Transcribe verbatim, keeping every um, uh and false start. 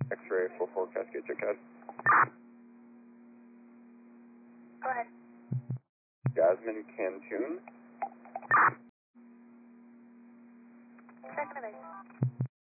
X-ray four four Cascade, check out. Go ahead. Jasmine Cantoon.